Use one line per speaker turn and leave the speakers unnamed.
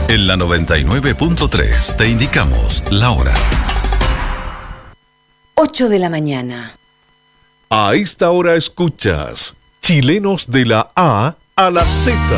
En la 99.3 te indicamos la hora.
8 de la mañana.
A esta hora escuchas Chilenos de la A a la Z.